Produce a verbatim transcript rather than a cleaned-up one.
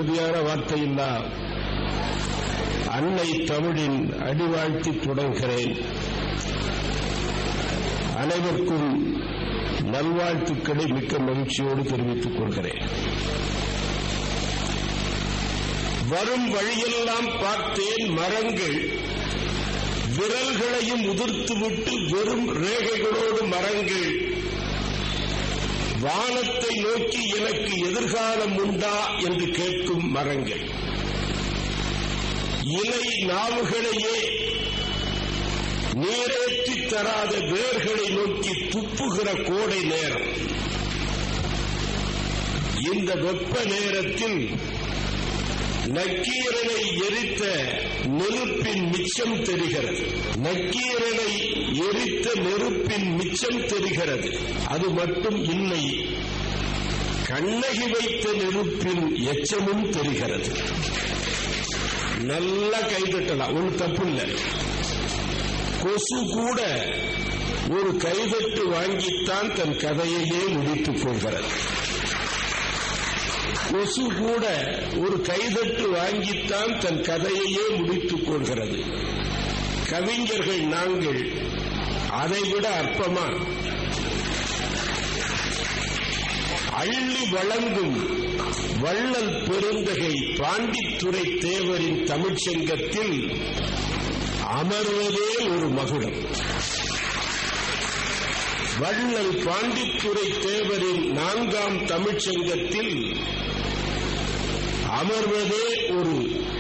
உறுதியான வார்த்தையெல்லாம் அன்னை தமிழின் அடிவாழ்த்தி தொடங்குகிறேன். அனைவருக்கும் நல்வாழ்த்துக்களை மிக்க மகிழ்ச்சியோடு தெரிவித்துக் கொள்கிறேன். வரும் வழியெல்லாம் பார்த்தேன் மரங்கள் விரல்களையும் உதிர்த்துவிட்டு வெறும் ரேகைகளோடு மரங்கள். வானத்தை நோக்கி எனக்கு எதிர்காலம் உண்டா என்று கேட்கும் மரங்கள். இலை நாவுகளையே நீரேற்றி தராத வேர்களை நோக்கி துப்புகிற கோடை நேரம். இந்த வெப்ப நேரத்தில் நக்கீரனை எரித்த நெருப்பின் மிச்சம் தெரிகிறது. நக்கீரனை எரித்த நெருப்பின் மிச்சம் தெரிகிறது. அது மட்டும் இல்லை, கண்ணகி வைத்த நெருப்பின் எச்சமும் தெரிகிறது. நல்லா கைதட்டலாம், ஒரு தப்பு இல்லை. கொசு கூட ஒரு கைதட்டு வாங்கித்தான் தன் கதையையே முடித்துக் கொள்கிறது. கொசு கூட ஒரு கைதட்டு வாங்கித்தான் தன் கதையையே முடித்துக் கொள்கிறது. கவிஞர்கள் நாங்கள் அதைவிட அற்பமா? அள்ளி வழங்கும் வள்ளல் பெருந்தகை பாண்டித்துரை தேவரின் தமிழ்ச்சங்கத்தில் அமர்வதே ஒரு மகுடம். வள்ளல் பாண்டித்துரை தேவரின் நான்காம் தமிழ்ச்சங்கத்தில் அமர்வதே ஒரு